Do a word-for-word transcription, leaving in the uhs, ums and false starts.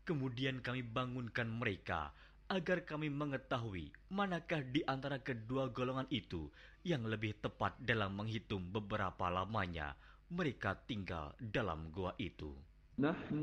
Kemudian kami bangunkan mereka, agar kami mengetahui manakah di antara kedua golongan itu yang lebih tepat dalam menghitung beberapa lamanya mereka tinggal dalam gua itu.